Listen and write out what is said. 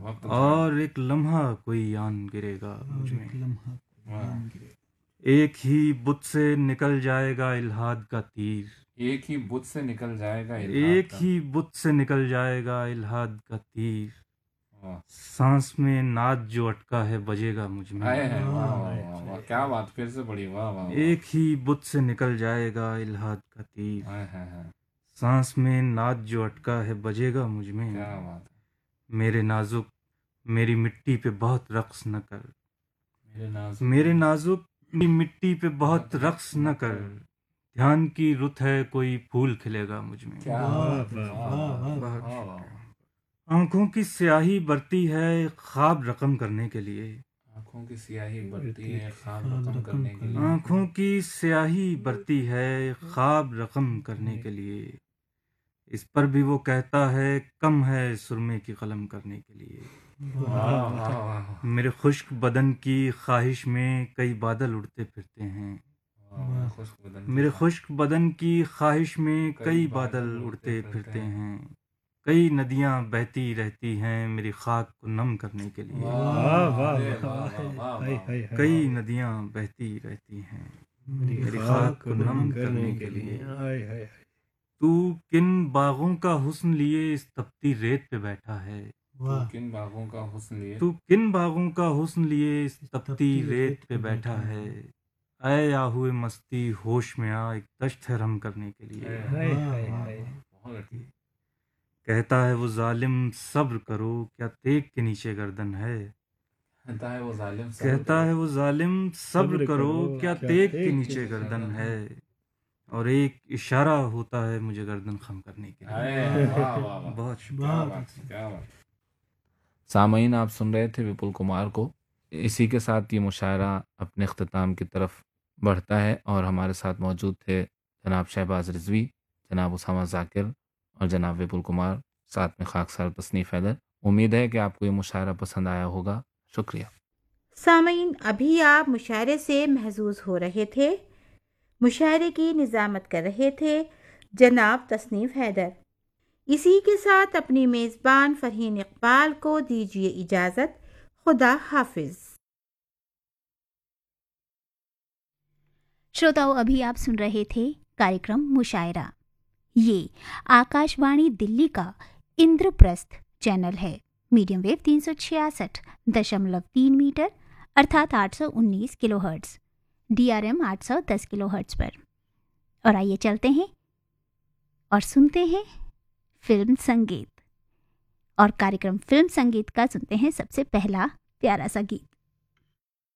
वक्त था। और एक लम्हा कोई आन गिरेगा मुझ में। वाह। एक ही बुत से निकल जाएगा इल्हाद का तीर। एक ही बुत से निकल जाएगा इल्हाद एक का। ही बुत से निकल जाएगा इल्हाद का तीर। वाह। सांस में नाद जो अटका है बजेगा मुझ में। आए हैं। वाह वाह वाह वाह, क्या बात, फिर से पढ़ी। वाह वाह वाह। एक ही बुत से निकल जाएगा इल्हाद का तीर। आए हैं हैं। सांस में नाद जो अटका है बजेगा मुझ में। क्या बात है। मेरे नाजुक मेरी मिट्टी पे बहुत रक्स न कर। मेरे नाजुक मेरी मिट्टी पे बहुत रक्स न कर। ध्यान की रुत है कोई फूल खिलेगा मुझ में। क्या बात है। वाह वाह वाह वाह वाह। आंखों की स्याही बरती है ख्वाब रकम करने के लिए। आंखों की स्याही बढ़ती है ख्वाब रकम करने के लिए। आंखों की स्याही बरती है ख्वाब रकम करने के लिए। इस पर भी वो कहता है कम है सुरमे की कलम करने के लिए। वाह वाह वाह। मेरे खुश्क बदन की ख्वाहिश में कई बादल उड़ते फिरते हैं। वाह, खुश्क बदन की मेरे ख्वाहिश। खुश्क बदन की ख्वाहिश में कई बादल उड़ते फिरते हैं। कई नदियां बहती रहती हैं मेरी खाक को नम करने के लिए। वाह वाह वाह वाह। कई नदियां बहती रहती हैं मेरी खाक को नम करने के लिए। तू किन बागों का हुस्न लिए इस तपती रेत पे बैठा है। तू किन बागों का हुस्न लिए। तू किन बागों का हुस्न लिए इस तपती रेत पे बैठा है। ऐ आहुए मस्ती होश में आ एक दश्त है रम करने के लिए। बहुत अच्छी। कहता है वो जालिम सब्र करो क्या तेग के नीचे गर्दन है। कहता है वो जालिम सब्र कहता करो। है वो जालिम सब्र करो क्या तेग के नीचे गर्दन है। और एक इशारा होता है मुझे गर्दन खम करने के लिए। वाह वाह वाह। बहुत क्या बात है, क्या बात। सामईन, आप सुन रहे थे विपुल कुमार को। इसी के साथ ये मुशायरा अपने इख्तिताम की तरफ बढ़ता है और हमारे साथ मौजूद थे जनाब शहबाज रिजवी, जनाब उसामा जाकिर और जनाब विपुल कुमार, साथ में खाकसार तसनीफ हैदर। उम्मीद है कि आपको ये मुशायरा पसंद आया होगा। शुक्रिया। सामईन, अभी आप मुशायरे से महजूज हो रहे थे। मुशायरे की निज़ामत कर रहे थे जनाब तसनीफ हैदर। इसी के साथ अपनी मेज़बान फरहीन इकबाल को दीजिए इजाज़त। खुदा हाफिज। श्रोताओं, अभी आप सुन रहे थे कार्यक्रम मुशायरा। ये आकाशवाणी दिल्ली का इंद्रप्रस्थ चैनल है। मीडियम वेव 366.3 मीटर अर्थात 819 किलोहर्ट्ज़, DRM 810 किलोहर्ट्ज़ पर। और आइए चलते हैं और सुनते हैं फिल्म संगीत। और कार्यक्रम फिल्म संगीत का सुनते हैं सबसे पहला प्यारा सा गीत।